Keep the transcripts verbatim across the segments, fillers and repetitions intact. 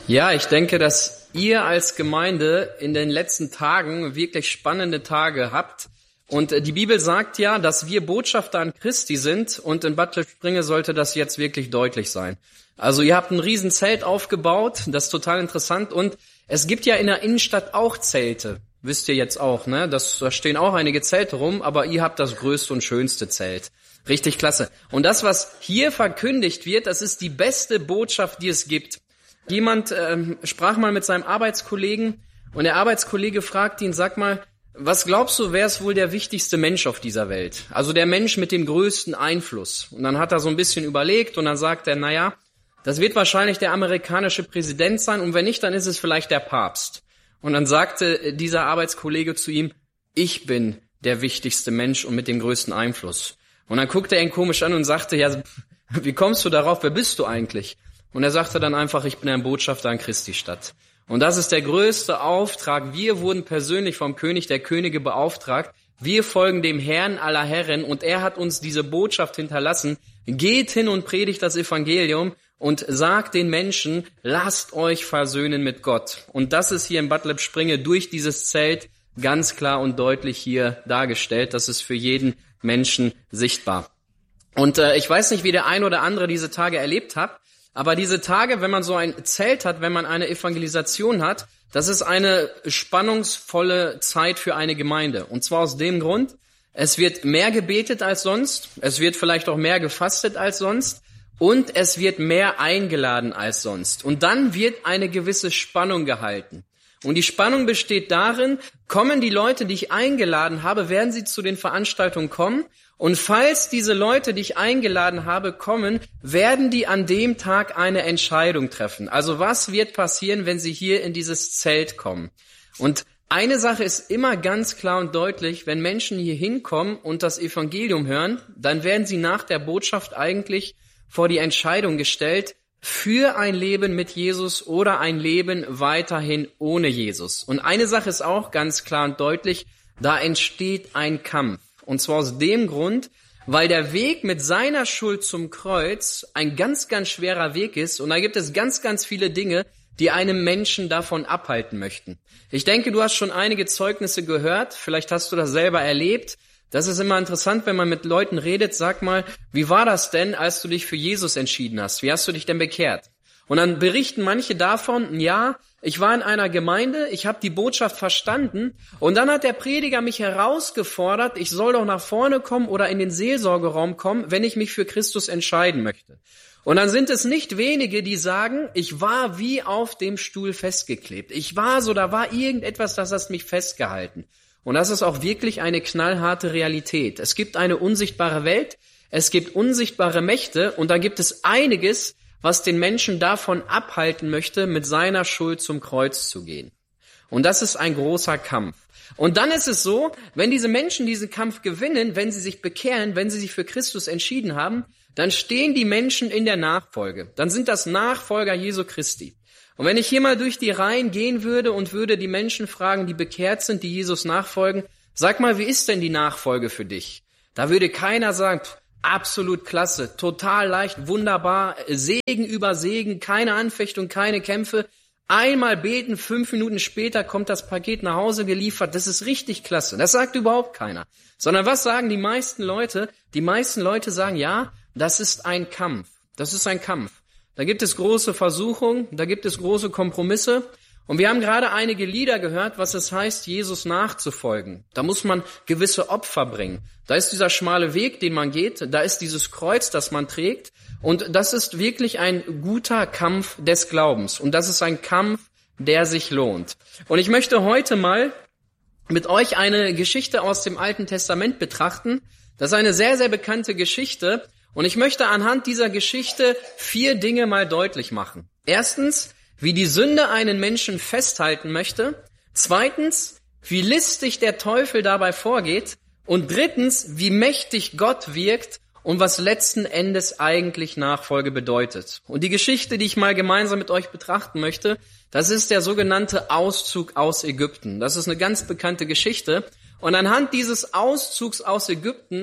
Ja, ich denke, dass ihr als Gemeinde in den letzten Tagen wirklich spannende Tage habt. Und die Bibel sagt ja, dass wir Botschafter an Christi sind, und in Bad Lippspringe sollte das jetzt wirklich deutlich sein. Also ihr habt ein riesen Zelt aufgebaut, das ist total interessant, und es gibt ja in der Innenstadt auch Zelte, wisst ihr jetzt auch, ne? Das, da stehen auch einige Zelte rum, aber ihr habt das größte und schönste Zelt. Richtig klasse. Und das, was hier verkündigt wird, das ist die beste Botschaft, die es gibt. Jemand ähm, sprach mal mit seinem Arbeitskollegen, und der Arbeitskollege fragt ihn, sag mal, was glaubst du, wer ist wohl der wichtigste Mensch auf dieser Welt? Also der Mensch mit dem größten Einfluss. Und dann hat er so ein bisschen überlegt und dann sagt er, naja, das wird wahrscheinlich der amerikanische Präsident sein, und wenn nicht, dann ist es vielleicht der Papst. Und dann sagte dieser Arbeitskollege zu ihm, ich bin der wichtigste Mensch und mit dem größten Einfluss. Und dann guckte er ihn komisch an und sagte, ja, wie kommst du darauf, wer bist du eigentlich? Und er sagte dann einfach, ich bin ein Botschafter an Christi Stadt. Und das ist der größte Auftrag. Wir wurden persönlich vom König der Könige beauftragt. Wir folgen dem Herrn aller Herren, und er hat uns diese Botschaft hinterlassen. Geht hin und predigt das Evangelium und sagt den Menschen, lasst euch versöhnen mit Gott. Und das ist hier in Bad Lippspringe durch dieses Zelt ganz klar und deutlich hier dargestellt. Das ist für jeden Menschen sichtbar. Und äh, ich weiß nicht, wie der ein oder andere diese Tage erlebt hat, aber diese Tage, wenn man so ein Zelt hat, wenn man eine Evangelisation hat, das ist eine spannungsvolle Zeit für eine Gemeinde. Und zwar aus dem Grund, es wird mehr gebetet als sonst, es wird vielleicht auch mehr gefastet als sonst, und es wird mehr eingeladen als sonst. Und dann wird eine gewisse Spannung gehalten. Und die Spannung besteht darin, kommen die Leute, die ich eingeladen habe, werden sie zu den Veranstaltungen kommen? Und falls diese Leute, die ich eingeladen habe, kommen, werden die an dem Tag eine Entscheidung treffen. Also was wird passieren, wenn sie hier in dieses Zelt kommen? Und eine Sache ist immer ganz klar und deutlich, wenn Menschen hier hinkommen und das Evangelium hören, dann werden sie nach der Botschaft eigentlich vor die Entscheidung gestellt, für ein Leben mit Jesus oder ein Leben weiterhin ohne Jesus. Und eine Sache ist auch ganz klar und deutlich, da entsteht ein Kampf. Und zwar aus dem Grund, weil der Weg mit seiner Schuld zum Kreuz ein ganz, ganz schwerer Weg ist. Und da gibt es ganz, ganz viele Dinge, die einem Menschen davon abhalten möchten. Ich denke, du hast schon einige Zeugnisse gehört. Vielleicht hast du das selber erlebt. Das ist immer interessant, wenn man mit Leuten redet. Sag mal, wie war das denn, als du dich für Jesus entschieden hast? Wie hast du dich denn bekehrt? Und dann berichten manche davon, ja, ich war in einer Gemeinde, ich habe die Botschaft verstanden, und dann hat der Prediger mich herausgefordert, ich soll doch nach vorne kommen oder in den Seelsorgeraum kommen, wenn ich mich für Christus entscheiden möchte. Und dann sind es nicht wenige, die sagen, ich war wie auf dem Stuhl festgeklebt. Ich war so, da war irgendetwas, das hat mich festgehalten. Und das ist auch wirklich eine knallharte Realität. Es gibt eine unsichtbare Welt, es gibt unsichtbare Mächte, und da gibt es einiges, was den Menschen davon abhalten möchte, mit seiner Schuld zum Kreuz zu gehen. Und das ist ein großer Kampf. Und dann ist es so, wenn diese Menschen diesen Kampf gewinnen, wenn sie sich bekehren, wenn sie sich für Christus entschieden haben, dann stehen die Menschen in der Nachfolge. Dann sind das Nachfolger Jesu Christi. Und wenn ich hier mal durch die Reihen gehen würde und würde die Menschen fragen, die bekehrt sind, die Jesus nachfolgen, sag mal, wie ist denn die Nachfolge für dich? Da würde keiner sagen, pff, absolut klasse, total leicht, wunderbar, Segen über Segen, keine Anfechtung, keine Kämpfe. Einmal beten, fünf Minuten später kommt das Paket nach Hause geliefert. Das ist richtig klasse. Das sagt überhaupt keiner. Sondern was sagen die meisten Leute? Die meisten Leute sagen, ja, das ist ein Kampf. Das ist ein Kampf. Da gibt es große Versuchungen, da gibt es große Kompromisse. Und wir haben gerade einige Lieder gehört, was es heißt, Jesus nachzufolgen. Da muss man gewisse Opfer bringen. Da ist dieser schmale Weg, den man geht. Da ist dieses Kreuz, das man trägt. Und das ist wirklich ein guter Kampf des Glaubens. Und das ist ein Kampf, der sich lohnt. Und ich möchte heute mal mit euch eine Geschichte aus dem Alten Testament betrachten. Das ist eine sehr, sehr bekannte Geschichte. Und ich möchte anhand dieser Geschichte vier Dinge mal deutlich machen. Erstens, wie die Sünde einen Menschen festhalten möchte. Zweitens, wie listig der Teufel dabei vorgeht. Und drittens, wie mächtig Gott wirkt und was letzten Endes eigentlich Nachfolge bedeutet. Und die Geschichte, die ich mal gemeinsam mit euch betrachten möchte, das ist der sogenannte Auszug aus Ägypten. Das ist eine ganz bekannte Geschichte. Und anhand dieses Auszugs aus Ägypten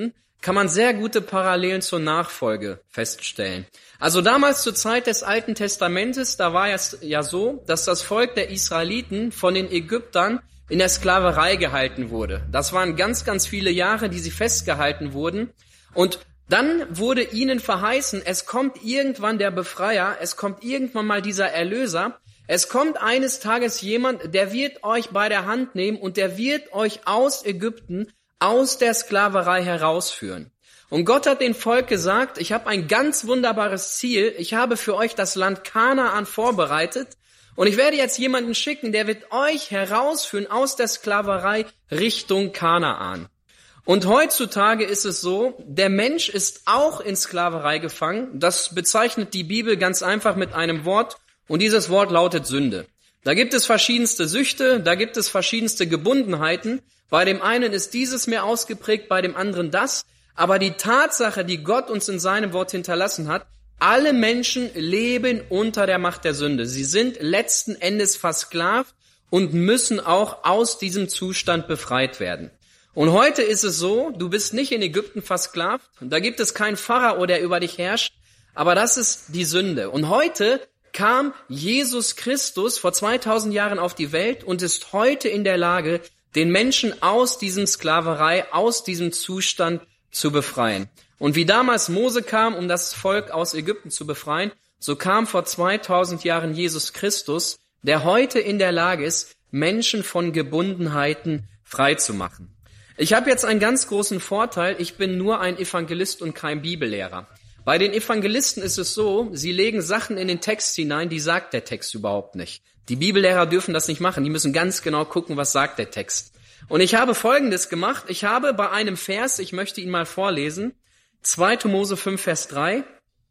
kann man sehr gute Parallelen zur Nachfolge feststellen. Also damals zur Zeit des Alten Testamentes, da war es ja so, dass das Volk der Israeliten von den Ägyptern in der Sklaverei gehalten wurde. Das waren ganz, ganz viele Jahre, die sie festgehalten wurden. Und dann wurde ihnen verheißen, es kommt irgendwann der Befreier, es kommt irgendwann mal dieser Erlöser. Es kommt eines Tages jemand, der wird euch bei der Hand nehmen und der wird euch aus Ägypten, aus der Sklaverei herausführen. Und Gott hat dem Volk gesagt, ich habe ein ganz wunderbares Ziel, ich habe für euch das Land Kanaan vorbereitet und ich werde jetzt jemanden schicken, der wird euch herausführen aus der Sklaverei Richtung Kanaan. Und heutzutage ist es so, der Mensch ist auch in Sklaverei gefangen. Das bezeichnet die Bibel ganz einfach mit einem Wort. Und dieses Wort lautet Sünde. Da gibt es verschiedenste Süchte, da gibt es verschiedenste Gebundenheiten. Bei dem einen ist dieses mehr ausgeprägt, bei dem anderen das. Aber die Tatsache, die Gott uns in seinem Wort hinterlassen hat, alle Menschen leben unter der Macht der Sünde. Sie sind letzten Endes versklavt und müssen auch aus diesem Zustand befreit werden. Und heute ist es so, du bist nicht in Ägypten versklavt. Da gibt es keinen Pharao, der über dich herrscht. Aber das ist die Sünde. Und heute kam Jesus Christus vor zweitausend Jahren auf die Welt und ist heute in der Lage, den Menschen aus diesem Sklaverei, aus diesem Zustand zu befreien. Und wie damals Mose kam, um das Volk aus Ägypten zu befreien, so kam vor zweitausend Jahren Jesus Christus, der heute in der Lage ist, Menschen von Gebundenheiten frei zu machen. Ich habe jetzt einen ganz großen Vorteil, ich bin nur ein Evangelist und kein Bibellehrer. Bei den Evangelisten ist es so, sie legen Sachen in den Text hinein, die sagt der Text überhaupt nicht. Die Bibellehrer dürfen das nicht machen, die müssen ganz genau gucken, was sagt der Text. Und ich habe Folgendes gemacht, ich habe bei einem Vers, ich möchte ihn mal vorlesen, zweiter Mose fünf, Vers drei,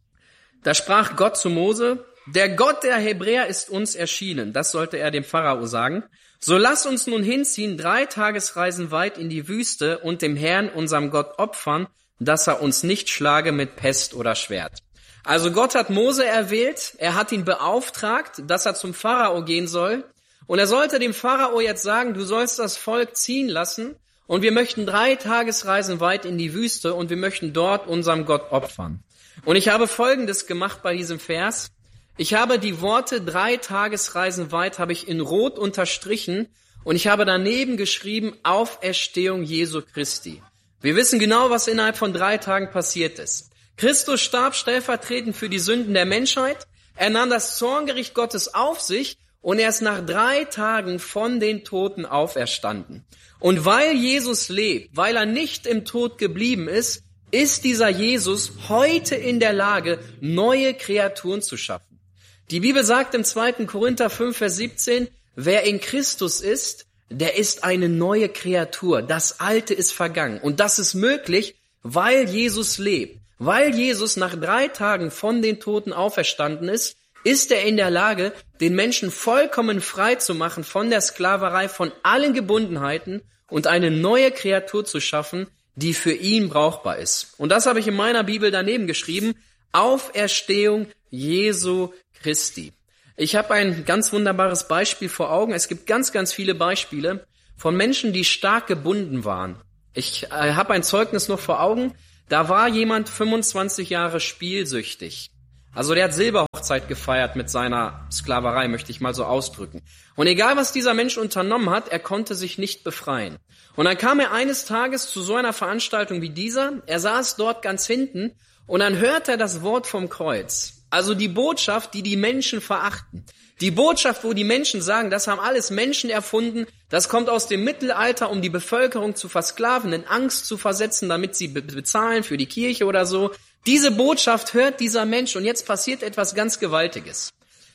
da sprach Gott zu Mose, der Gott der Hebräer ist uns erschienen, das sollte er dem Pharao sagen, so lass uns nun hinziehen, drei Tagesreisen weit in die Wüste und dem Herrn, unserem Gott, opfern, dass er uns nicht schlage mit Pest oder Schwert. Also Gott hat Mose erwählt, er hat ihn beauftragt, dass er zum Pharao gehen soll. Und er sollte dem Pharao jetzt sagen, du sollst das Volk ziehen lassen und wir möchten drei Tagesreisen weit in die Wüste und wir möchten dort unserem Gott opfern. Und ich habe Folgendes gemacht bei diesem Vers. Ich habe die Worte drei Tagesreisen weit habe ich in Rot unterstrichen und ich habe daneben geschrieben Auferstehung Jesu Christi. Wir wissen genau, was innerhalb von drei Tagen passiert ist. Christus starb stellvertretend für die Sünden der Menschheit. Er nahm das Zorngericht Gottes auf sich und er ist nach drei Tagen von den Toten auferstanden. Und weil Jesus lebt, weil er nicht im Tod geblieben ist, ist dieser Jesus heute in der Lage, neue Kreaturen zu schaffen. Die Bibel sagt im zweiten Korinther fünf, Vers siebzehn, wer in Christus ist, der ist eine neue Kreatur. Das Alte ist vergangen. Und das ist möglich, weil Jesus lebt. Weil Jesus nach drei Tagen von den Toten auferstanden ist, ist er in der Lage, den Menschen vollkommen frei zu machen von der Sklaverei, von allen Gebundenheiten und eine neue Kreatur zu schaffen, die für ihn brauchbar ist. Und das habe ich in meiner Bibel daneben geschrieben. Auferstehung Jesu Christi. Ich habe ein ganz wunderbares Beispiel vor Augen. Es gibt ganz, ganz viele Beispiele von Menschen, die stark gebunden waren. Ich äh, habe ein Zeugnis noch vor Augen. Da war jemand fünfundzwanzig Jahre spielsüchtig. Also der hat Silberhochzeit gefeiert mit seiner Sklaverei, möchte ich mal so ausdrücken. Und egal, was dieser Mensch unternommen hat, er konnte sich nicht befreien. Und dann kam er eines Tages zu so einer Veranstaltung wie dieser. Er saß dort ganz hinten und dann hört er das Wort vom Kreuz. Also die Botschaft, die die Menschen verachten. Die Botschaft, wo die Menschen sagen, das haben alles Menschen erfunden, das kommt aus dem Mittelalter, um die Bevölkerung zu versklaven, in Angst zu versetzen, damit sie be- bezahlen für die Kirche oder so. Diese Botschaft hört dieser Mensch und jetzt passiert etwas ganz Gewaltiges.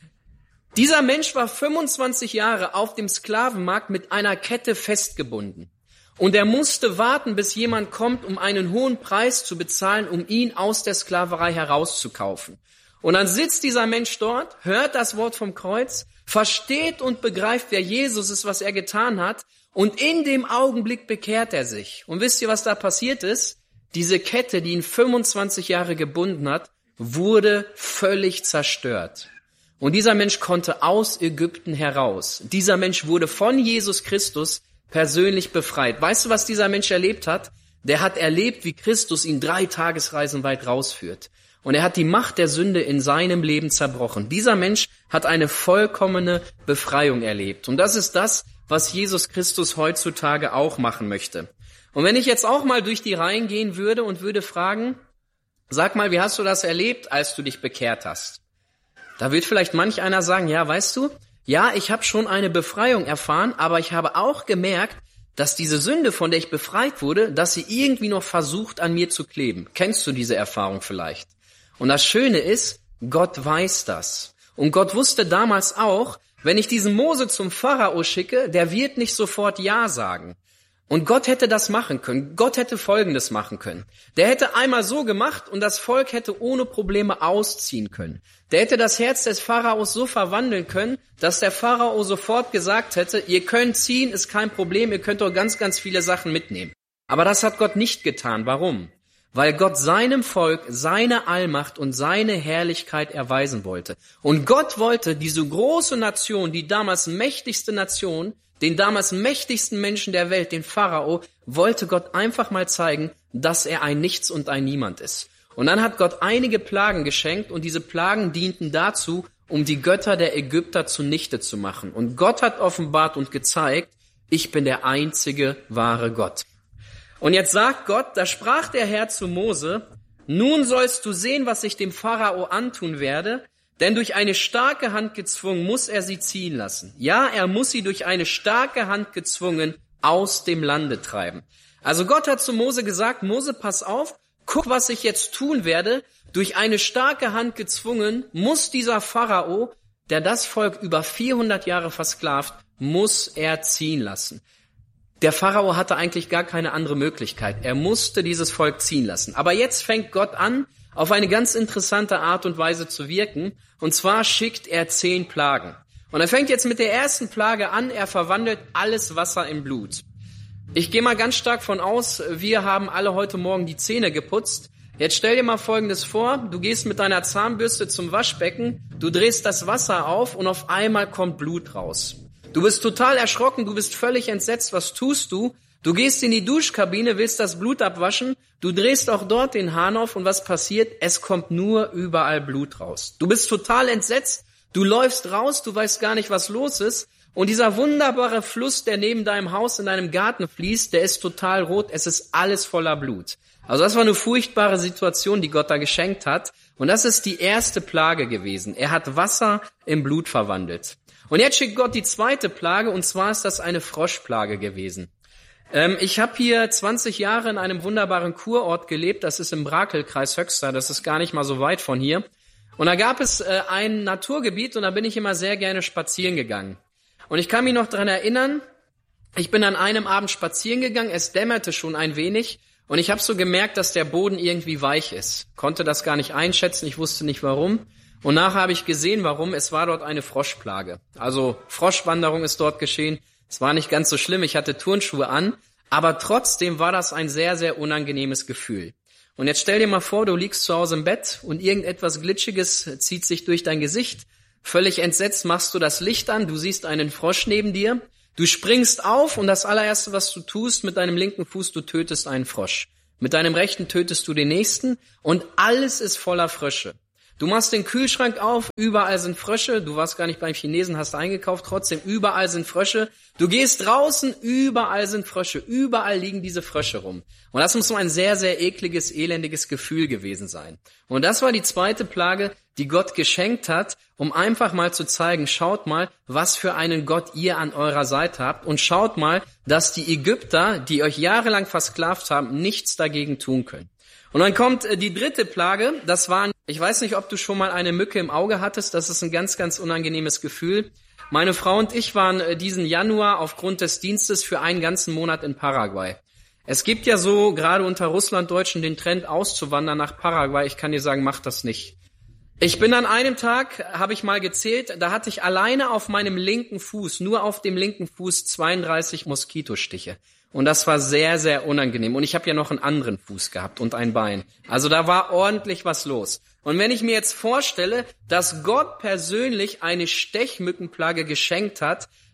Dieser Mensch war fünfundzwanzig Jahre auf dem Sklavenmarkt mit einer Kette festgebunden. Und er musste warten, bis jemand kommt, um einen hohen Preis zu bezahlen, um ihn aus der Sklaverei herauszukaufen. Und dann sitzt dieser Mensch dort, hört das Wort vom Kreuz, versteht und begreift, wer Jesus ist, was er getan hat, und in dem Augenblick bekehrt er sich. Und wisst ihr, was da passiert ist? Diese Kette, die ihn fünfundzwanzig Jahre gebunden hat, wurde völlig zerstört. Und dieser Mensch konnte aus Ägypten heraus. Dieser Mensch wurde von Jesus Christus persönlich befreit. Weißt du, was dieser Mensch erlebt hat? der hat erlebt, wie Christus ihn drei Tagesreisen weit rausführt. Und er hat die Macht der Sünde in seinem Leben zerbrochen. Dieser Mensch hat eine vollkommene Befreiung erlebt. Und das ist das, was Jesus Christus heutzutage auch machen möchte. Und wenn ich jetzt auch mal durch die Reihen gehen würde und würde fragen, sag mal, wie hast du das erlebt, als du dich bekehrt hast? Da wird vielleicht manch einer sagen, ja, weißt du, ja, ich habe schon eine Befreiung erfahren, aber ich habe auch gemerkt, dass diese Sünde, von der ich befreit wurde, dass sie irgendwie noch versucht, an mir zu kleben. Kennst du diese Erfahrung vielleicht? Und das Schöne ist, Gott weiß das. Und Gott wusste damals auch, wenn ich diesen Mose zum Pharao schicke, der wird nicht sofort Ja sagen. Und Gott hätte das machen können. Gott hätte Folgendes machen können. Der hätte einmal so gemacht und das Volk hätte ohne Probleme ausziehen können. Der hätte das Herz des Pharaos so verwandeln können, dass der Pharao sofort gesagt hätte, ihr könnt ziehen, ist kein Problem, ihr könnt doch ganz, ganz viele Sachen mitnehmen. Aber das hat Gott nicht getan. Warum? Weil Gott seinem Volk seine Allmacht und seine Herrlichkeit erweisen wollte. Und Gott wollte diese große Nation, die damals mächtigste Nation, den damals mächtigsten Menschen der Welt, den Pharao, wollte Gott einfach mal zeigen, dass er ein Nichts und ein Niemand ist. Und dann hat Gott einige Plagen geschenkt und diese Plagen dienten dazu, um die Götter der Ägypter zunichte zu machen. Und Gott hat offenbart und gezeigt, ich bin der einzige wahre Gott. Und jetzt sagt Gott, da sprach der Herr zu Mose, nun sollst du sehen, was ich dem Pharao antun werde, denn durch eine starke Hand gezwungen muss er sie ziehen lassen. Ja, er muss sie durch eine starke Hand gezwungen aus dem Lande treiben. Also Gott hat zu Mose gesagt, Mose, pass auf, guck, was ich jetzt tun werde. Durch eine starke Hand gezwungen muss dieser Pharao, der das Volk über vierhundert Jahre versklavt, muss er ziehen lassen. Der Pharao hatte eigentlich gar keine andere Möglichkeit. Er musste dieses Volk ziehen lassen. Aber jetzt fängt Gott an, auf eine ganz interessante Art und Weise zu wirken. Und zwar schickt er zehn Plagen. Und er fängt jetzt mit der ersten Plage an, er verwandelt alles Wasser in Blut. Ich gehe mal ganz stark von aus, wir haben alle heute Morgen die Zähne geputzt. Jetzt stell dir mal Folgendes vor, du gehst mit deiner Zahnbürste zum Waschbecken, du drehst das Wasser auf und auf einmal kommt Blut raus. Du bist total erschrocken, du bist völlig entsetzt, was tust du? Du gehst in die Duschkabine, willst das Blut abwaschen, du drehst auch dort den Hahn auf und was passiert? Es kommt nur überall Blut raus. Du bist total entsetzt, du läufst raus, du weißt gar nicht, was los ist. Und dieser wunderbare Fluss, der neben deinem Haus in deinem Garten fließt, der ist total rot, es ist alles voller Blut. Also das war eine furchtbare Situation, die Gott da geschenkt hat. Und das ist die erste Plage gewesen. Er hat Wasser in Blut verwandelt. Und jetzt schickt Gott die zweite Plage, und zwar ist das eine Froschplage gewesen. Ähm, ich habe hier zwanzig Jahre in einem wunderbaren Kurort gelebt, das ist im Brakel, Kreis Höxter, das ist gar nicht mal so weit von hier. Und da gab es äh, ein Naturgebiet und da bin ich immer sehr gerne spazieren gegangen. Und ich kann mich noch dran erinnern, ich bin an einem Abend spazieren gegangen, es dämmerte schon ein wenig und ich habe so gemerkt, dass der Boden irgendwie weich ist. Konnte das gar nicht einschätzen, ich wusste nicht warum. Und nachher habe ich gesehen, warum. Es war dort eine Froschplage. Also Froschwanderung ist dort geschehen. Es war nicht ganz so schlimm, ich hatte Turnschuhe an, aber trotzdem war das ein sehr, sehr unangenehmes Gefühl. Und jetzt stell dir mal vor, du liegst zu Hause im Bett und irgendetwas Glitschiges zieht sich durch dein Gesicht. Völlig entsetzt machst du das Licht an, du siehst einen Frosch neben dir, du springst auf und das allererste, was du tust mit deinem linken Fuß, du tötest einen Frosch. Mit deinem rechten tötest du den nächsten und alles ist voller Frösche. Du machst den Kühlschrank auf, überall sind Frösche, du warst gar nicht beim Chinesen, hast eingekauft, trotzdem überall sind Frösche. Du gehst draußen, überall sind Frösche, überall liegen diese Frösche rum. Und das muss so ein sehr, sehr ekliges, elendiges Gefühl gewesen sein. Und das war die zweite Plage, die Gott geschenkt hat, um einfach mal zu zeigen, schaut mal, was für einen Gott ihr an eurer Seite habt und schaut mal, dass die Ägypter, die euch jahrelang versklavt haben, nichts dagegen tun können. Und dann kommt die dritte Plage, das waren, ich weiß nicht, ob du schon mal eine Mücke im Auge hattest, das ist ein ganz, ganz unangenehmes Gefühl. Meine Frau und ich waren diesen Januar aufgrund des Dienstes für einen ganzen Monat in Paraguay. Es gibt ja so, gerade unter Russlanddeutschen, den Trend auszuwandern nach Paraguay. Ich kann dir sagen, mach das nicht. Ich bin an einem Tag, habe ich mal gezählt, da hatte ich alleine auf meinem linken Fuß, nur auf dem linken Fuß zweiunddreißig Moskitostiche. Und das war sehr, sehr unangenehm. Und ich habe ja noch einen anderen Fuß gehabt und ein Bein. Also da war ordentlich was los. Und wenn ich mir jetzt vorstelle, dass Gott persönlich eine Stechmückenplage geschenkt hat,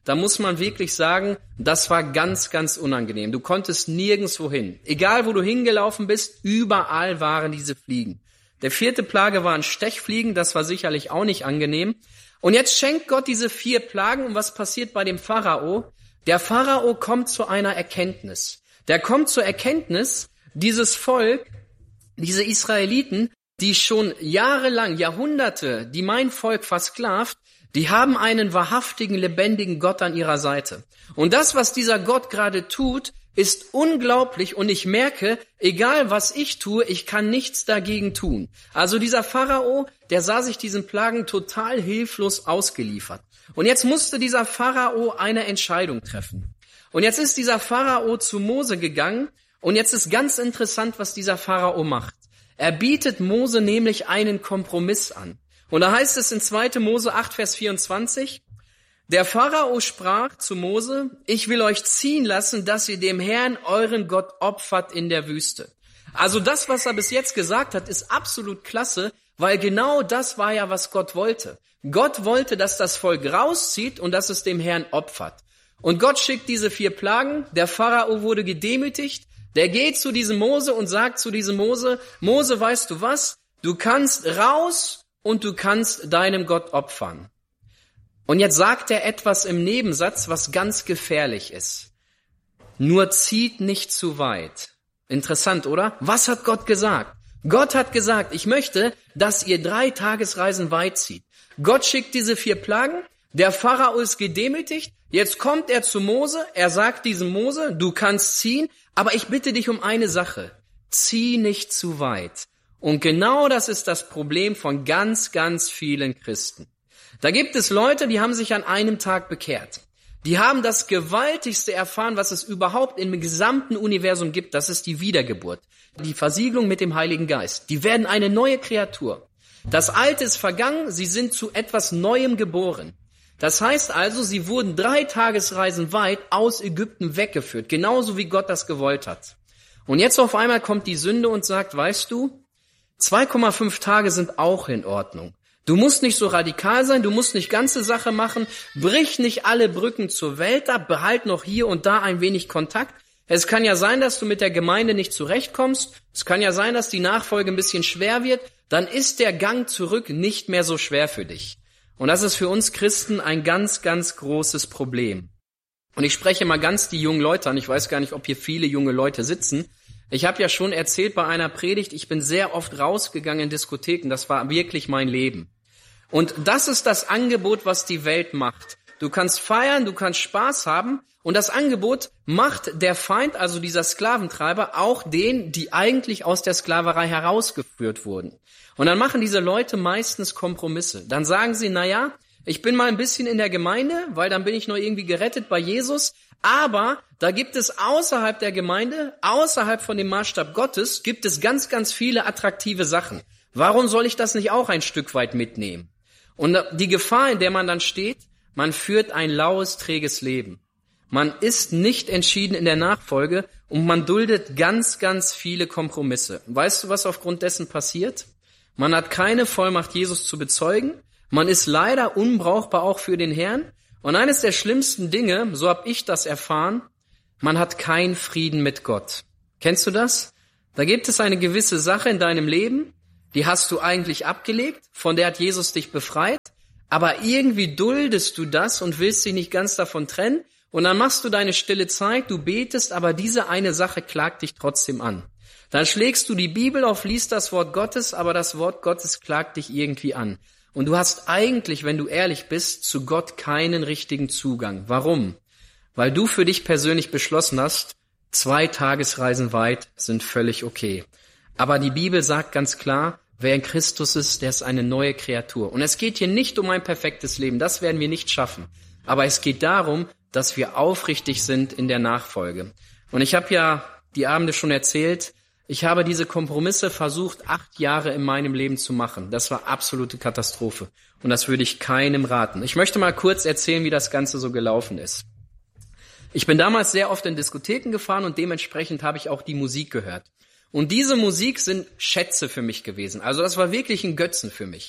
da muss man wirklich sagen, das war ganz, ganz unangenehm. Du konntest nirgendwo hin. Egal, wo du hingelaufen bist, überall waren diese Fliegen. Der vierte Plage waren Stechfliegen, das war sicherlich auch nicht angenehm. Und jetzt schenkt Gott diese vier Plagen und was passiert bei dem Pharao? Der Pharao kommt zu einer Erkenntnis. Der kommt zur Erkenntnis, dieses Volk, diese Israeliten, die schon jahrelang, Jahrhunderte, die mein Volk versklavt, die haben einen wahrhaftigen, lebendigen Gott an ihrer Seite. Und das, was dieser Gott gerade tut, ist unglaublich und ich merke, egal was ich tue, ich kann nichts dagegen tun. Also dieser Pharao, der sah sich diesen Plagen total hilflos ausgeliefert. Und jetzt musste dieser Pharao eine Entscheidung treffen. Und jetzt ist dieser Pharao zu Mose gegangen und jetzt ist ganz interessant, was dieser Pharao macht. Er bietet Mose nämlich einen Kompromiss an. Und da heißt es in zweiter Mose acht, Vers vierundzwanzig, der Pharao sprach zu Mose, ich will euch ziehen lassen, dass ihr dem Herrn, euren Gott, opfert in der Wüste. Also das, was er bis jetzt gesagt hat, ist absolut klasse, weil genau das war ja, was Gott wollte. Gott wollte, dass das Volk rauszieht und dass es dem Herrn opfert. Und Gott schickt diese vier Plagen, der Pharao wurde gedemütigt, der geht zu diesem Mose und sagt zu diesem Mose, Mose, weißt du was, du kannst raus und du kannst deinem Gott opfern. Und jetzt sagt er etwas im Nebensatz, was ganz gefährlich ist. Nur zieht nicht zu weit. Interessant, oder? Was hat Gott gesagt? Gott hat gesagt, ich möchte, dass ihr drei Tagesreisen weit zieht. Gott schickt diese vier Plagen, der Pharao ist gedemütigt, jetzt kommt er zu Mose, er sagt diesem Mose, du kannst ziehen, aber ich bitte dich um eine Sache, zieh nicht zu weit. Und genau das ist das Problem von ganz, ganz vielen Christen. Da gibt es Leute, die haben sich an einem Tag bekehrt. Die haben das Gewaltigste erfahren, was es überhaupt im gesamten Universum gibt. Das ist die Wiedergeburt, die Versiegelung mit dem Heiligen Geist. Die werden eine neue Kreatur. Das Alte ist vergangen, sie sind zu etwas Neuem geboren. Das heißt also, sie wurden drei Tagesreisen weit aus Ägypten weggeführt, genauso wie Gott das gewollt hat. Und jetzt auf einmal kommt die Sünde und sagt, weißt du, zwei Komma fünf Tage sind auch in Ordnung. Du musst nicht so radikal sein, du musst nicht ganze Sache machen, brich nicht alle Brücken zur Welt ab, behalt noch hier und da ein wenig Kontakt. Es kann ja sein, dass du mit der Gemeinde nicht zurechtkommst, es kann ja sein, dass die Nachfolge ein bisschen schwer wird, dann ist der Gang zurück nicht mehr so schwer für dich. Und das ist für uns Christen ein ganz, ganz großes Problem. Und ich spreche mal ganz die jungen Leute an, ich weiß gar nicht, ob hier viele junge Leute sitzen. Ich habe ja schon erzählt bei einer Predigt, ich bin sehr oft rausgegangen in Diskotheken, das war wirklich mein Leben. Und das ist das Angebot, was die Welt macht. Du kannst feiern, du kannst Spaß haben und das Angebot macht der Feind, also dieser Sklaventreiber, auch denen, die eigentlich aus der Sklaverei herausgeführt wurden. Und dann machen diese Leute meistens Kompromisse. Dann sagen sie, na ja, ich bin mal ein bisschen in der Gemeinde, weil dann bin ich noch irgendwie gerettet bei Jesus, aber da gibt es außerhalb der Gemeinde, außerhalb von dem Maßstab Gottes, gibt es ganz, ganz viele attraktive Sachen. Warum soll ich das nicht auch ein Stück weit mitnehmen? Und die Gefahr, in der man dann steht, man führt ein laues, träges Leben. Man ist nicht entschieden in der Nachfolge und man duldet ganz, ganz viele Kompromisse. Weißt du, was aufgrund dessen passiert? Man hat keine Vollmacht, Jesus zu bezeugen. Man ist leider unbrauchbar auch für den Herrn. Und eines der schlimmsten Dinge, so habe ich das erfahren, man hat keinen Frieden mit Gott. Kennst du das? Da gibt es eine gewisse Sache in deinem Leben, die hast du eigentlich abgelegt, von der hat Jesus dich befreit, aber irgendwie duldest du das und willst dich nicht ganz davon trennen und dann machst du deine stille Zeit, du betest, aber diese eine Sache klagt dich trotzdem an. Dann schlägst du die Bibel auf, liest das Wort Gottes, aber das Wort Gottes klagt dich irgendwie an. Und du hast eigentlich, wenn du ehrlich bist, zu Gott keinen richtigen Zugang. Warum? Weil du für dich persönlich beschlossen hast, zwei Tagesreisen weit sind völlig okay. Aber die Bibel sagt ganz klar, wer in Christus ist, der ist eine neue Kreatur. Und es geht hier nicht um ein perfektes Leben, das werden wir nicht schaffen. Aber es geht darum, dass wir aufrichtig sind in der Nachfolge. Und ich habe ja die Abende schon erzählt, ich habe diese Kompromisse versucht, acht Jahre in meinem Leben zu machen. Das war absolute Katastrophe. Und das würde ich keinem raten. Ich möchte mal kurz erzählen, wie das Ganze so gelaufen ist. Ich bin damals sehr oft in Diskotheken gefahren und dementsprechend habe ich auch die Musik gehört. Und diese Musik sind Schätze für mich gewesen. Also das war wirklich ein Götzen für mich.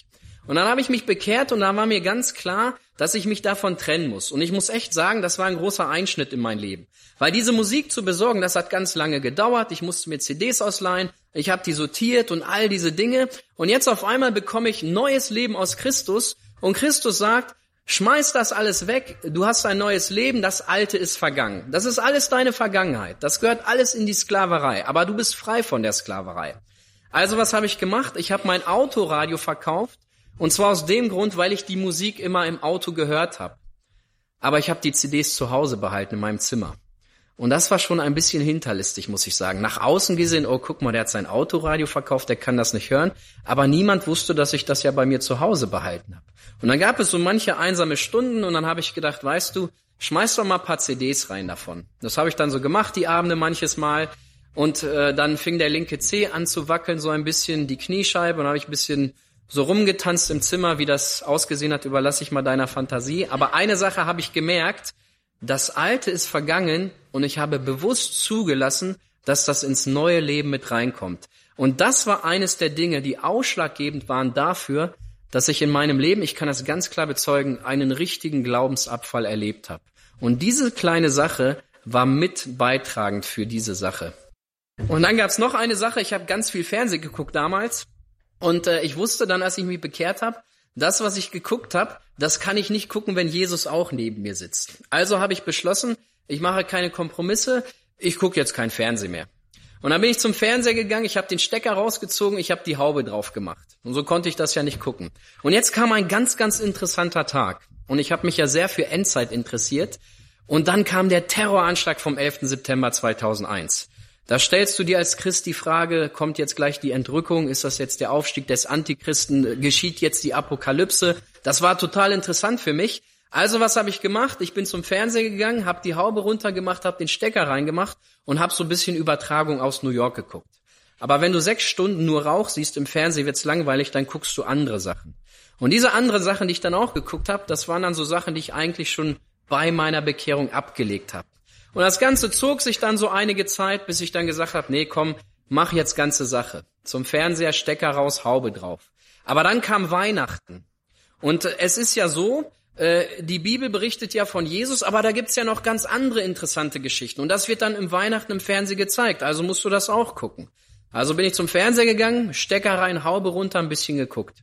Und dann habe ich mich bekehrt und da war mir ganz klar, dass ich mich davon trennen muss. Und ich muss echt sagen, das war ein großer Einschnitt in mein Leben. Weil diese Musik zu besorgen, das hat ganz lange gedauert. Ich musste mir C Ds ausleihen, ich habe die sortiert und all diese Dinge. Und jetzt auf einmal bekomme ich neues Leben aus Christus. Und Christus sagt, schmeiß das alles weg, du hast ein neues Leben, das Alte ist vergangen. Das ist alles deine Vergangenheit, das gehört alles in die Sklaverei, aber du bist frei von der Sklaverei. Also was habe ich gemacht? Ich habe mein Autoradio verkauft und zwar aus dem Grund, weil ich die Musik immer im Auto gehört habe. Aber ich habe die C Ds zu Hause behalten in meinem Zimmer. Und das war schon ein bisschen hinterlistig, muss ich sagen. Nach außen gesehen, oh, guck mal, der hat sein Autoradio verkauft, der kann das nicht hören. Aber niemand wusste, dass ich das ja bei mir zu Hause behalten habe. Und dann gab es so manche einsame Stunden und dann habe ich gedacht, weißt du, schmeiß doch mal ein paar C Ds rein davon. Das habe ich dann so gemacht, die Abende manches Mal. Und äh, dann fing der linke Zeh an zu wackeln, so ein bisschen die Kniescheibe. Und dann habe ich ein bisschen so rumgetanzt im Zimmer, wie das ausgesehen hat, überlasse ich mal deiner Fantasie. Aber eine Sache habe ich gemerkt, das Alte ist vergangen und ich habe bewusst zugelassen, dass das ins neue Leben mit reinkommt. Und das war eines der Dinge, die ausschlaggebend waren dafür, dass ich in meinem Leben, ich kann das ganz klar bezeugen, einen richtigen Glaubensabfall erlebt habe. Und diese kleine Sache war mit beitragend für diese Sache. Und dann gab's noch eine Sache, ich habe ganz viel Fernsehen geguckt damals und äh, ich wusste dann, als ich mich bekehrt habe, das, was ich geguckt habe, das kann ich nicht gucken, wenn Jesus auch neben mir sitzt. Also habe ich beschlossen, ich mache keine Kompromisse, ich gucke jetzt kein Fernsehen mehr. Und dann bin ich zum Fernseher gegangen, ich habe den Stecker rausgezogen, ich habe die Haube drauf gemacht. Und so konnte ich das ja nicht gucken. Und jetzt kam ein ganz, ganz interessanter Tag. Und ich habe mich ja sehr für Endzeit interessiert. Und dann kam der Terroranschlag vom elften September zweitausendeins. Da stellst du dir als Christ die Frage, kommt jetzt gleich die Entrückung? Ist das jetzt der Aufstieg des Antichristen? Geschieht jetzt die Apokalypse? Das war total interessant für mich. Also was habe ich gemacht? Ich bin zum Fernseher gegangen, habe die Haube runtergemacht, habe den Stecker reingemacht und habe so ein bisschen Übertragung aus New York geguckt. Aber wenn du sechs Stunden nur Rauch siehst im Fernsehen, wird's langweilig, dann guckst du andere Sachen. Und diese anderen Sachen, die ich dann auch geguckt habe, das waren dann so Sachen, die ich eigentlich schon bei meiner Bekehrung abgelegt habe. Und das Ganze zog sich dann so einige Zeit, bis ich dann gesagt habe, nee, komm, mach jetzt ganze Sache. Zum Fernseher, Stecker raus, Haube drauf. Aber dann kam Weihnachten. Und es ist ja so, äh, die Bibel berichtet ja von Jesus, aber da gibt's ja noch ganz andere interessante Geschichten. Und das wird dann im Weihnachten im Fernsehen gezeigt, also musst du das auch gucken. Also bin ich zum Fernseher gegangen, Stecker rein, Haube runter, ein bisschen geguckt.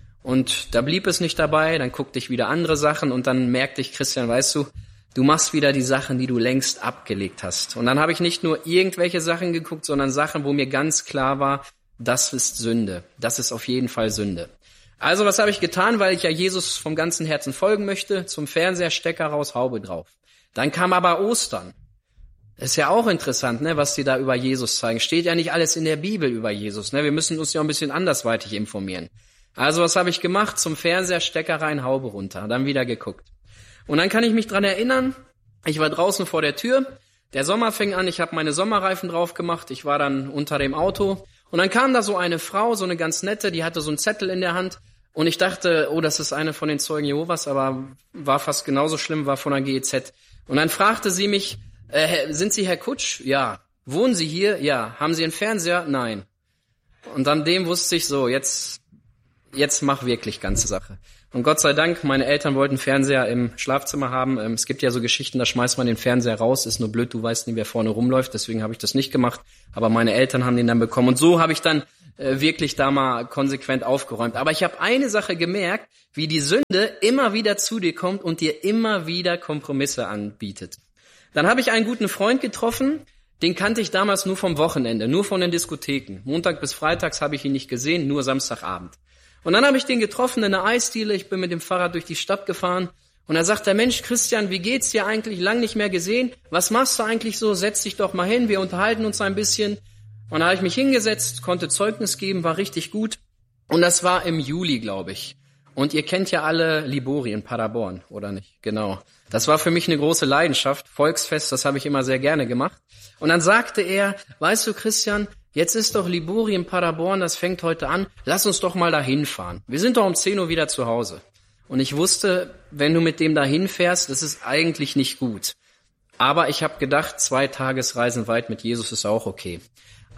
Und da blieb es nicht dabei, dann guckte ich wieder andere Sachen und dann merkte ich, Christian, weißt du, du machst wieder die Sachen, die du längst abgelegt hast. Und dann habe ich nicht nur irgendwelche Sachen geguckt, sondern Sachen, wo mir ganz klar war, das ist Sünde. Das ist auf jeden Fall Sünde. Also was habe ich getan, weil ich ja Jesus vom ganzen Herzen folgen möchte? Zum Fernseher, Stecker raus, Haube drauf. Dann kam aber Ostern. Ist ja auch interessant, ne, was die da über Jesus zeigen. Steht ja nicht alles in der Bibel über Jesus. Ne? Wir müssen uns ja ein bisschen andersweitig informieren. Also was habe ich gemacht? Zum Fernseher, Stecker rein, Haube runter. Dann wieder geguckt. Und dann kann ich mich dran erinnern, ich war draußen vor der Tür, der Sommer fing an, ich habe meine Sommerreifen drauf gemacht, ich war dann unter dem Auto und dann kam da so eine Frau, so eine ganz nette, die hatte so einen Zettel in der Hand und ich dachte, oh, das ist eine von den Zeugen Jehovas, aber war fast genauso schlimm, war von der G E Z. Und dann fragte sie mich, äh, sind Sie Herr Kutsch? Ja. Wohnen Sie hier? Ja. Haben Sie einen Fernseher? Nein. Und an dem wusste ich so, jetzt, jetzt mach wirklich ganze Sache. Und Gott sei Dank, meine Eltern wollten Fernseher im Schlafzimmer haben. Es gibt ja so Geschichten, da schmeißt man den Fernseher raus, ist nur blöd, du weißt nie, wer vorne rumläuft, deswegen habe ich das nicht gemacht. Aber meine Eltern haben den dann bekommen und so habe ich dann äh, wirklich da mal konsequent aufgeräumt. Aber ich habe eine Sache gemerkt, wie die Sünde immer wieder zu dir kommt und dir immer wieder Kompromisse anbietet. Dann habe ich einen guten Freund getroffen, den kannte ich damals nur vom Wochenende, nur von den Diskotheken. Montag bis Freitags habe ich ihn nicht gesehen, nur Samstagabend. Und dann habe ich den getroffen in der Eisdiele, ich bin mit dem Fahrrad durch die Stadt gefahren und da sagt der Mensch, Christian, wie geht's dir eigentlich? Lang nicht mehr gesehen. Was machst du eigentlich so? Setz dich doch mal hin, wir unterhalten uns ein bisschen. Und da habe ich mich hingesetzt, konnte Zeugnis geben, war richtig gut. Und das war im Juli, glaube ich. Und ihr kennt ja alle Libori in Paderborn, oder nicht? Genau. Das war für mich eine große Leidenschaft. Volksfest, das habe ich immer sehr gerne gemacht. Und dann sagte er, weißt du, Christian, jetzt ist doch Libori in Paderborn, das fängt heute an. Lass uns doch mal dahin fahren. Wir sind doch um zehn Uhr wieder zu Hause. Und ich wusste, wenn du mit dem dahin fährst, das ist eigentlich nicht gut. Aber ich habe gedacht, zwei Tagesreisen weit mit Jesus ist auch okay.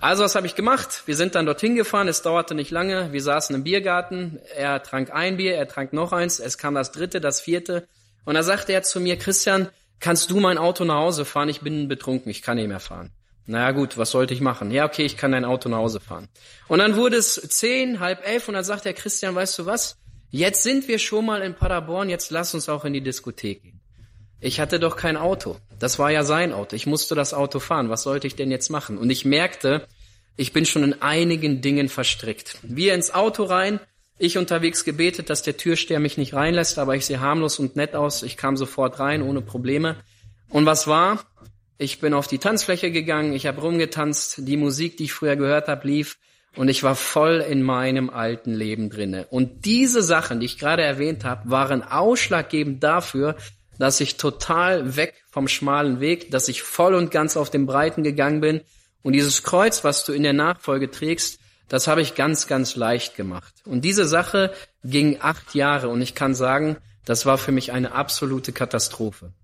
Also was habe ich gemacht? Wir sind dann dorthin gefahren, es dauerte nicht lange, wir saßen im Biergarten, er trank ein Bier, er trank noch eins, es kam das dritte, das vierte und da sagte er zu mir, Christian, kannst du mein Auto nach Hause fahren? Ich bin betrunken, ich kann nicht mehr fahren. Naja gut, was sollte ich machen? Ja, okay, ich kann dein Auto nach Hause fahren. Und dann wurde es zehn, halb elf und dann sagte er, Christian, weißt du was? Jetzt sind wir schon mal in Paderborn, jetzt lass uns auch in die Diskothek gehen. Ich hatte doch kein Auto. Das war ja sein Auto. Ich musste das Auto fahren. Was sollte ich denn jetzt machen? Und ich merkte, ich bin schon in einigen Dingen verstrickt. Wir ins Auto rein, ich unterwegs gebetet, dass der Türsteher mich nicht reinlässt, aber ich sehe harmlos und nett aus. Ich kam sofort rein, ohne Probleme. Und was war? Ich bin auf die Tanzfläche gegangen, ich habe rumgetanzt, die Musik, die ich früher gehört habe, lief und ich war voll in meinem alten Leben drinne. Und diese Sachen, die ich gerade erwähnt habe, waren ausschlaggebend dafür, dass ich total weg vom schmalen Weg, dass ich voll und ganz auf den breiten gegangen bin. Und dieses Kreuz, was du in der Nachfolge trägst, das habe ich ganz, ganz leicht gemacht. Und diese Sache ging acht Jahre und ich kann sagen, das war für mich eine absolute Katastrophe.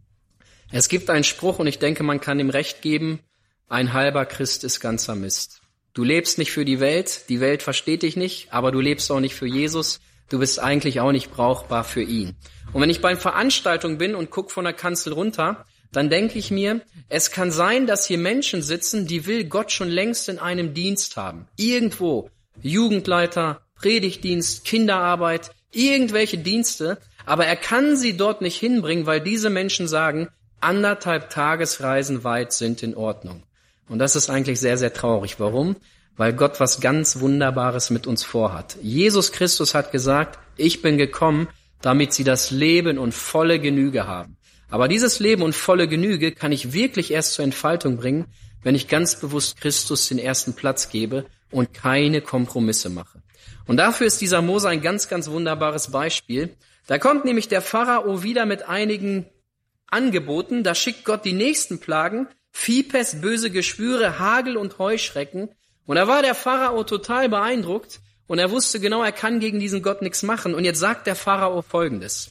Es gibt einen Spruch und ich denke, man kann ihm recht geben, ein halber Christ ist ganzer Mist. Du lebst nicht für die Welt, die Welt versteht dich nicht, aber du lebst auch nicht für Jesus, du bist eigentlich auch nicht brauchbar für ihn. Und wenn ich bei Veranstaltungen bin und gucke von der Kanzel runter, dann denke ich mir, es kann sein, dass hier Menschen sitzen, die will Gott schon längst in einem Dienst haben. Irgendwo, Jugendleiter, Predigtdienst, Kinderarbeit, irgendwelche Dienste, aber er kann sie dort nicht hinbringen, weil diese Menschen sagen, anderthalb Tagesreisen weit sind in Ordnung. Und das ist eigentlich sehr, sehr traurig. Warum? Weil Gott was ganz Wunderbares mit uns vorhat. Jesus Christus hat gesagt, ich bin gekommen, damit sie das Leben und volle Genüge haben. Aber dieses Leben und volle Genüge kann ich wirklich erst zur Entfaltung bringen, wenn ich ganz bewusst Christus den ersten Platz gebe und keine Kompromisse mache. Und dafür ist dieser Mose ein ganz, ganz wunderbares Beispiel. Da kommt nämlich der Pharao wieder mit einigen Angeboten. Da schickt Gott die nächsten Plagen, Viehpest, böse Geschwüre, Hagel und Heuschrecken. Und da war der Pharao total beeindruckt und er wusste genau, er kann gegen diesen Gott nichts machen. Und jetzt sagt der Pharao Folgendes.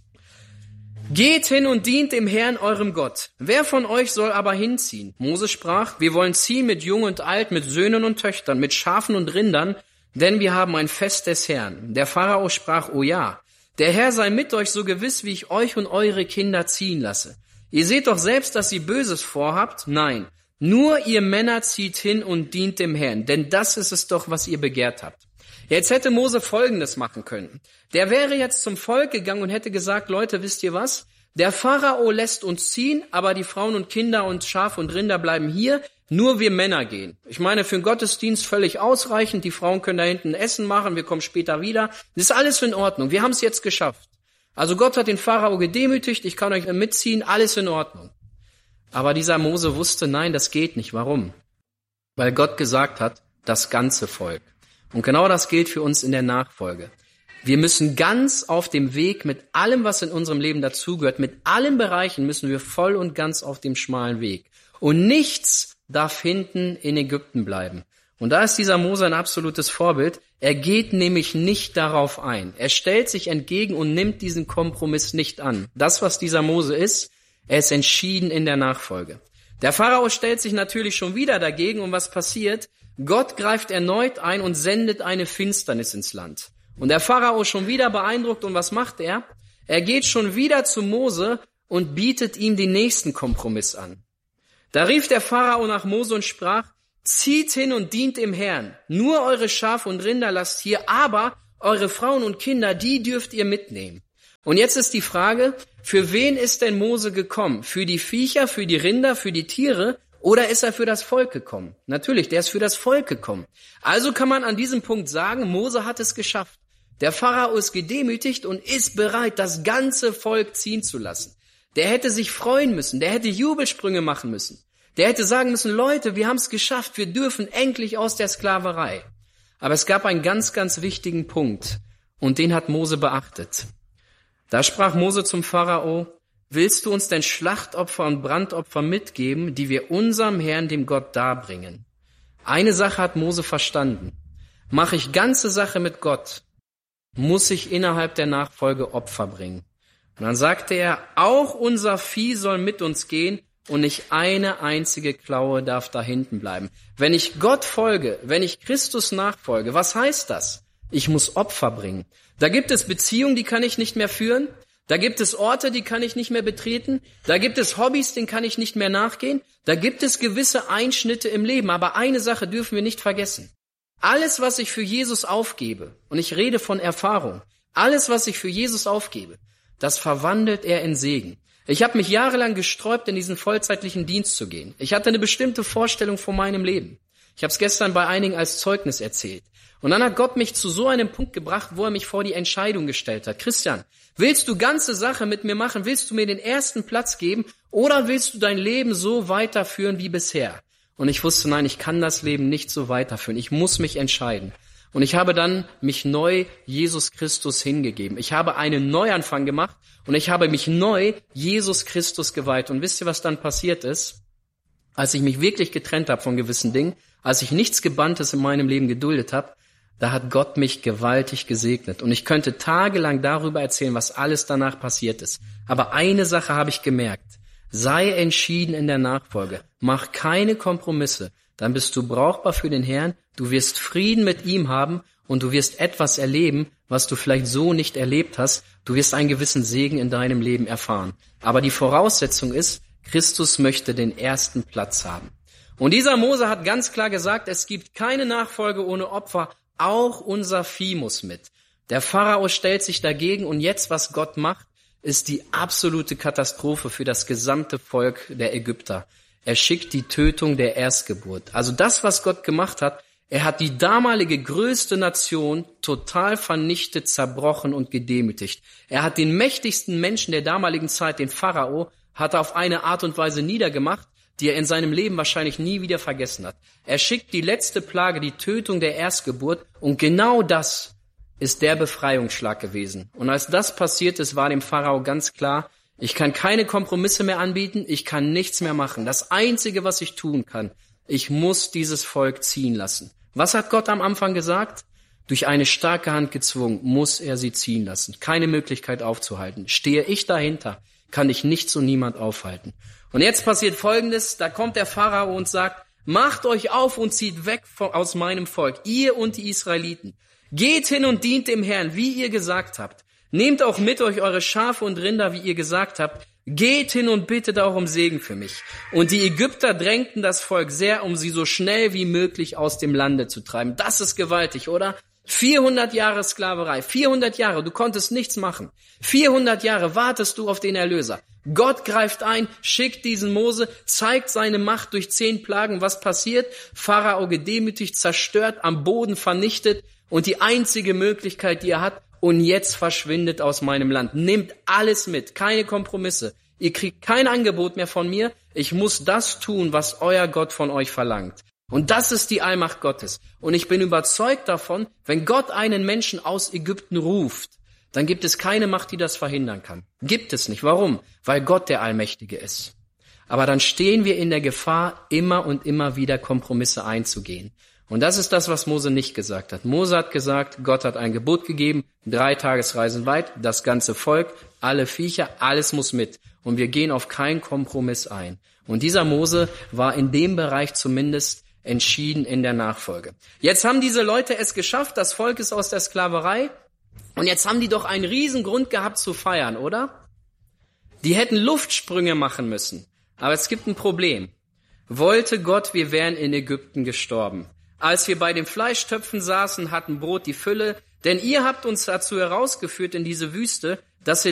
Geht hin und dient dem Herrn, eurem Gott. Wer von euch soll aber hinziehen? Mose sprach, wir wollen ziehen mit Jung und Alt, mit Söhnen und Töchtern, mit Schafen und Rindern, denn wir haben ein Fest des Herrn. Der Pharao sprach, oh ja, der Herr sei mit euch so gewiss, wie ich euch und eure Kinder ziehen lasse. Ihr seht doch selbst, dass ihr Böses vorhabt. Nein, nur ihr Männer zieht hin und dient dem Herrn, denn das ist es doch, was ihr begehrt habt. Jetzt hätte Mose Folgendes machen können. Der wäre jetzt zum Volk gegangen und hätte gesagt, Leute, wisst ihr was? Der Pharao lässt uns ziehen, aber die Frauen und Kinder und Schafe und Rinder bleiben hier, nur wir Männer gehen. Ich meine, für den Gottesdienst völlig ausreichend, die Frauen können da hinten Essen machen, wir kommen später wieder. Das ist alles in Ordnung, wir haben es jetzt geschafft. Also Gott hat den Pharao gedemütigt, ich kann euch mitziehen, alles in Ordnung. Aber dieser Mose wusste, nein, das geht nicht. Warum? Weil Gott gesagt hat, das ganze Volk. Und genau das gilt für uns in der Nachfolge. Wir müssen ganz auf dem Weg mit allem, was in unserem Leben dazugehört, mit allen Bereichen müssen wir voll und ganz auf dem schmalen Weg. Und nichts darf hinten in Ägypten bleiben. Und da ist dieser Mose ein absolutes Vorbild. Er geht nämlich nicht darauf ein. Er stellt sich entgegen und nimmt diesen Kompromiss nicht an. Das, was dieser Mose ist, er ist entschieden in der Nachfolge. Der Pharao stellt sich natürlich schon wieder dagegen und was passiert? Gott greift erneut ein und sendet eine Finsternis ins Land. Und der Pharao schon wieder beeindruckt und was macht er? Er geht schon wieder zu Mose und bietet ihm den nächsten Kompromiss an. Da rief der Pharao nach Mose und sprach, zieht hin und dient dem Herrn. Nur eure Schafe und Rinder lasst hier, aber eure Frauen und Kinder, die dürft ihr mitnehmen. Und jetzt ist die Frage, für wen ist denn Mose gekommen? Für die Viecher, für die Rinder, für die Tiere? Oder ist er für das Volk gekommen? Natürlich, der ist für das Volk gekommen. Also kann man an diesem Punkt sagen, Mose hat es geschafft. Der Pharao ist gedemütigt und ist bereit, das ganze Volk ziehen zu lassen. Der hätte sich freuen müssen, der hätte Jubelsprünge machen müssen. Der hätte sagen müssen, Leute, wir haben es geschafft, wir dürfen endlich aus der Sklaverei. Aber es gab einen ganz, ganz wichtigen Punkt und den hat Mose beachtet. Da sprach Mose zum Pharao, willst du uns denn Schlachtopfer und Brandopfer mitgeben, die wir unserem Herrn, dem Gott, darbringen? Eine Sache hat Mose verstanden. Mache ich ganze Sache mit Gott, muss ich innerhalb der Nachfolge Opfer bringen. Und dann sagte er, auch unser Vieh soll mit uns gehen, und nicht eine einzige Klaue darf da hinten bleiben. Wenn ich Gott folge, wenn ich Christus nachfolge, was heißt das? Ich muss Opfer bringen. Da gibt es Beziehungen, die kann ich nicht mehr führen. Da gibt es Orte, die kann ich nicht mehr betreten. Da gibt es Hobbys, denen kann ich nicht mehr nachgehen. Da gibt es gewisse Einschnitte im Leben. Aber eine Sache dürfen wir nicht vergessen. Alles, was ich für Jesus aufgebe, und ich rede von Erfahrung, alles, was ich für Jesus aufgebe, das verwandelt er in Segen. Ich habe mich jahrelang gesträubt, in diesen vollzeitlichen Dienst zu gehen. Ich hatte eine bestimmte Vorstellung von meinem Leben. Ich habe es gestern bei einigen als Zeugnis erzählt. Und dann hat Gott mich zu so einem Punkt gebracht, wo er mich vor die Entscheidung gestellt hat. Christian, willst du ganze Sache mit mir machen? Willst du mir den ersten Platz geben? Oder willst du dein Leben so weiterführen wie bisher? Und ich wusste, nein, ich kann das Leben nicht so weiterführen. Ich muss mich entscheiden. Und ich habe dann mich neu Jesus Christus hingegeben. Ich habe einen Neuanfang gemacht und ich habe mich neu Jesus Christus geweiht. Und wisst ihr, was dann passiert ist? Als ich mich wirklich getrennt habe von gewissen Dingen, als ich nichts Gebanntes in meinem Leben geduldet habe, da hat Gott mich gewaltig gesegnet. Und ich könnte tagelang darüber erzählen, was alles danach passiert ist. Aber eine Sache habe ich gemerkt. Sei entschieden in der Nachfolge. Mach keine Kompromisse. Dann bist du brauchbar für den Herrn. Du wirst Frieden mit ihm haben und du wirst etwas erleben, was du vielleicht so nicht erlebt hast. Du wirst einen gewissen Segen in deinem Leben erfahren. Aber die Voraussetzung ist, Christus möchte den ersten Platz haben. Und dieser Mose hat ganz klar gesagt, es gibt keine Nachfolge ohne Opfer. Auch unser Vieh muss mit. Der Pharao stellt sich dagegen und jetzt, was Gott macht, ist die absolute Katastrophe für das gesamte Volk der Ägypter. Er schickt die Tötung der Erstgeburt. Also das, was Gott gemacht hat, er hat die damalige größte Nation total vernichtet, zerbrochen und gedemütigt. Er hat den mächtigsten Menschen der damaligen Zeit, den Pharao, hat er auf eine Art und Weise niedergemacht, die er in seinem Leben wahrscheinlich nie wieder vergessen hat. Er schickt die letzte Plage, die Tötung der Erstgeburt, und genau das ist der Befreiungsschlag gewesen. Und als das passiert ist, war dem Pharao ganz klar, ich kann keine Kompromisse mehr anbieten, ich kann nichts mehr machen. Das Einzige, was ich tun kann, ich muss dieses Volk ziehen lassen. Was hat Gott am Anfang gesagt? Durch eine starke Hand gezwungen, muss er sie ziehen lassen. Keine Möglichkeit aufzuhalten. Stehe ich dahinter, kann ich nichts und niemand aufhalten. Und jetzt passiert Folgendes, da kommt der Pharao und sagt, macht euch auf und zieht weg aus meinem Volk, ihr und die Israeliten. Geht hin und dient dem Herrn, wie ihr gesagt habt. Nehmt auch mit euch eure Schafe und Rinder, wie ihr gesagt habt. Geht hin und bittet auch um Segen für mich. Und die Ägypter drängten das Volk sehr, um sie so schnell wie möglich aus dem Lande zu treiben. Das ist gewaltig, oder? vierhundert Jahre Sklaverei, vierhundert Jahre, du konntest nichts machen. vierhundert Jahre wartest du auf den Erlöser. Gott greift ein, schickt diesen Mose, zeigt seine Macht durch zehn Plagen. Was passiert? Pharao gedemütigt, zerstört, am Boden vernichtet und die einzige Möglichkeit, die er hat, und jetzt verschwindet aus meinem Land. Nehmt alles mit, keine Kompromisse. Ihr kriegt kein Angebot mehr von mir. Ich muss das tun, was euer Gott von euch verlangt. Und das ist die Allmacht Gottes. Und ich bin überzeugt davon, wenn Gott einen Menschen aus Ägypten ruft, dann gibt es keine Macht, die das verhindern kann. Gibt es nicht. Warum? Weil Gott der Allmächtige ist. Aber dann stehen wir in der Gefahr, immer und immer wieder Kompromisse einzugehen. Und das ist das, was Mose nicht gesagt hat. Mose hat gesagt, Gott hat ein Gebot gegeben, drei Tagesreisen weit, das ganze Volk, alle Viecher, alles muss mit. Und wir gehen auf keinen Kompromiss ein. Und dieser Mose war in dem Bereich zumindest entschieden in der Nachfolge. Jetzt haben diese Leute es geschafft, das Volk ist aus der Sklaverei, und jetzt haben die doch einen riesen Grund gehabt zu feiern, oder? Die hätten Luftsprünge machen müssen. Aber es gibt ein Problem. Wollte Gott, wir wären in Ägypten gestorben. Als wir bei den Fleischtöpfen saßen, hatten Brot die Fülle, denn ihr habt uns dazu herausgeführt in diese Wüste, dass wir